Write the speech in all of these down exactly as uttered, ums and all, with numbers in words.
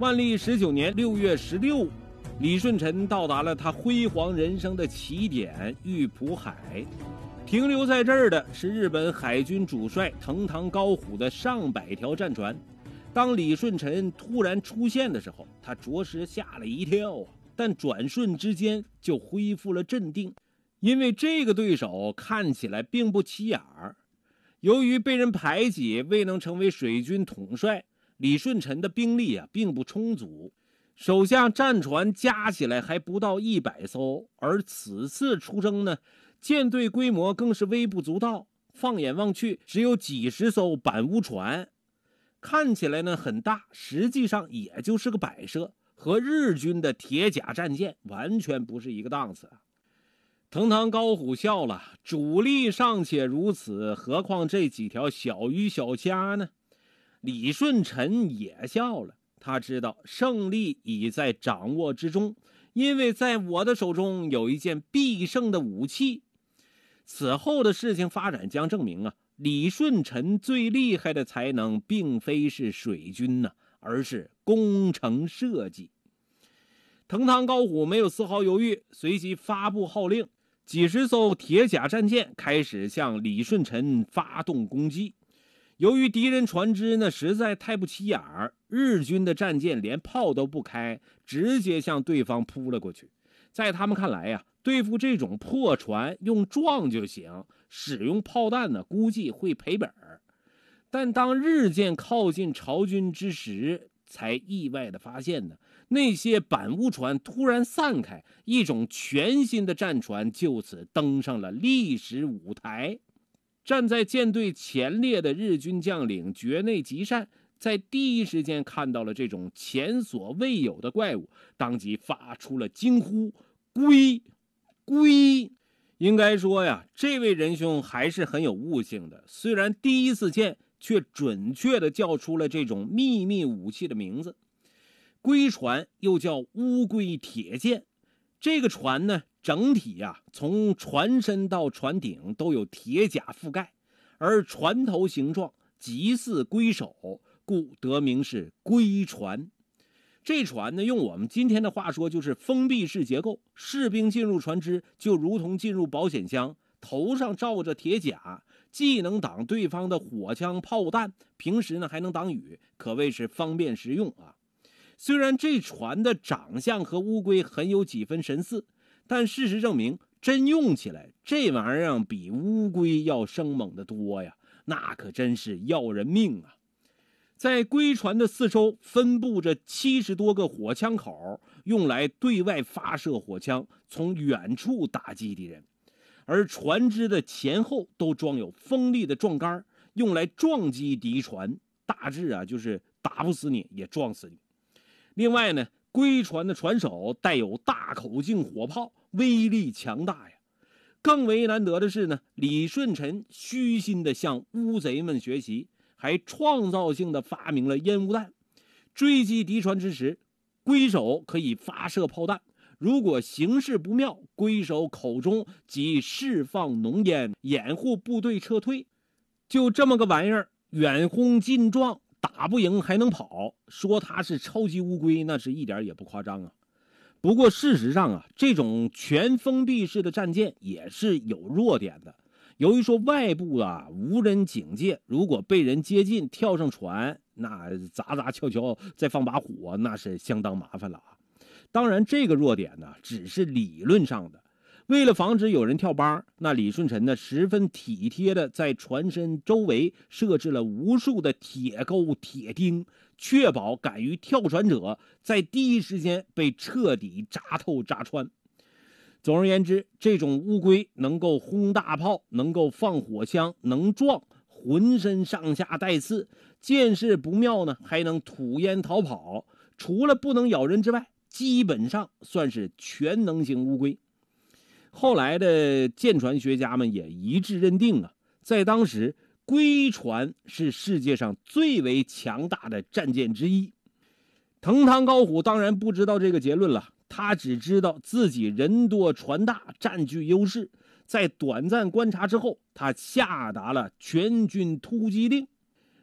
万历十九年六月十六，李舜臣到达了他辉煌人生的起点玉浦海。停留在这儿的是日本海军主帅藤堂高虎的上百条战船。当李舜臣突然出现的时候，他着实吓了一跳啊！但转瞬之间就恢复了镇定，因为这个对手看起来并不起眼儿。由于被人排挤，未能成为水军统帅，李舜臣的兵力啊并不充足，手下战船加起来还不到一百艘，而此次出征呢，舰队规模更是微不足道，放眼望去只有几十艘板屋船，看起来呢很大，实际上也就是个摆设，和日军的铁甲战舰完全不是一个档次啊。藤堂高虎笑了，主力尚且如此，何况这几条小鱼小虾呢？李舜臣也笑了，他知道胜利已在掌握之中，因为在我的手中有一件必胜的武器。此后的事情发展将证明啊，李舜臣最厉害的才能并非是水军呢、啊，而是工程设计。藤堂高虎没有丝毫犹豫，随即发布号令，几十艘铁甲战舰开始向李舜臣发动攻击。由于敌人船只呢实在太不起眼儿，日军的战舰连炮都不开，直接向对方扑了过去。在他们看来呀、啊，对付这种破船用撞就行，使用炮弹呢估计会赔本儿。但当日舰靠近朝军之时，才意外的发现呢，那些板屋船突然散开，一种全新的战船就此登上了历史舞台。站在舰队前列的日军将领觉内吉善在第一时间看到了这种前所未有的怪物，当即发出了惊呼：龟龟！应该说呀，这位仁兄还是很有悟性的，虽然第一次见，却准确地叫出了这种秘密武器的名字。龟船又叫乌龟铁舰，这个船呢整体呀、啊，从船身到船顶都有铁甲覆盖，而船头形状极似龟首，故得名是龟船。这船呢，用我们今天的话说就是封闭式结构，士兵进入船只就如同进入保险箱，头上罩着铁甲，既能挡对方的火枪炮弹，平时呢还能挡雨，可谓是方便实用啊。虽然这船的长相和乌龟很有几分神似，但事实证明，真用起来，这玩意儿比乌龟要生猛得多呀，那可真是要人命啊！在龟船的四周分布着七十多个火枪口，用来对外发射火枪，从远处打击敌人。而船只的前后都装有锋利的撞杆，用来撞击敌船，大致啊就是打不死你也撞死你。另外呢，龟船的船首带有大口径火炮，威力强大呀。更为难得的是呢，李舜臣虚心地向乌贼们学习，还创造性地发明了烟雾弹。追击敌船之时，龟首可以发射炮弹，如果形势不妙，龟首口中即释放浓烟，掩护部队撤退。就这么个玩意儿，远轰近撞，打不赢还能跑，说他是超级乌龟，那是一点也不夸张啊。不过事实上啊，这种全封闭式的战舰也是有弱点的。由于说外部啊无人警戒，如果被人接近跳上船，那砸砸敲敲再放把火，那是相当麻烦了啊。当然这个弱点呢只是理论上的，为了防止有人跳帮，那李舜臣呢十分体贴的在船身周围设置了无数的铁钩铁钉，确保敢于跳船者在第一时间被彻底扎透扎穿。总而言之，这种乌龟能够轰大炮，能够放火枪，能撞，浑身上下带刺，见势不妙呢还能吐烟逃跑，除了不能咬人之外，基本上算是全能型乌龟。后来的舰船学家们也一致认定啊，在当时龟船是世界上最为强大的战舰之一。藤堂高虎当然不知道这个结论了，他只知道自己人多船大，占据优势。在短暂观察之后，他下达了全军突击令。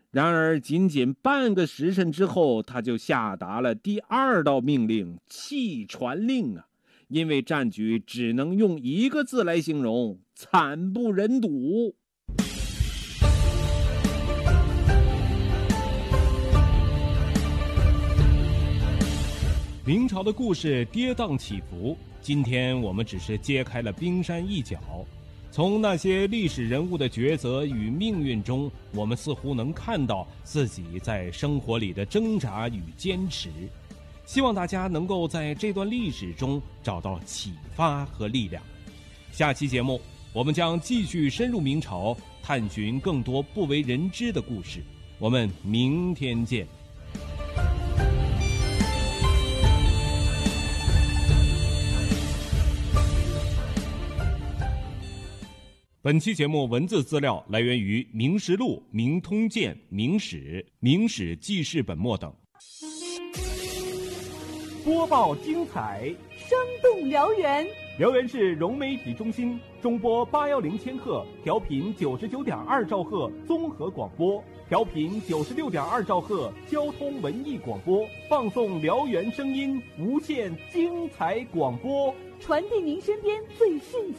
然而，仅仅半个时辰之后，他就下达了第二道命令——弃船令啊！因为战局只能用一个字来形容：惨不忍睹。 明朝的故事跌宕起伏，今天我们只是揭开了冰山一角。从那些历史人物的抉择与命运中，我们似乎能看到自己在生活里的挣扎与坚持。希望大家能够在这段历史中找到启发和力量。下期节目，我们将继续深入明朝，探寻更多不为人知的故事。我们明天见。本期节目文字资料来源于《明实录》《明通鉴》《明史》《明史记事本末等。 播报精彩， 生动燎原。 辽源市融媒体中心中波八幺零千赫，调频九十九点二兆赫综合广播，调频九十六点二兆赫交通文艺广播，放送辽源声音，无限精彩广播， 传递您身边最迅捷